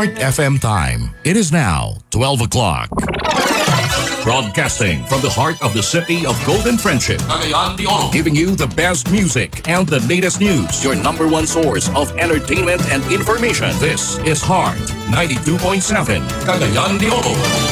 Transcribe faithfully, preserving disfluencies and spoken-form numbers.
Heart F M time. It is now twelve o'clock. Broadcasting from the heart of the city of Golden Friendship, Cagayan de Oro, giving you the best music and the latest news. Your number one source of entertainment and information. This is Heart ninety-two point seven, Cagayan de Oro.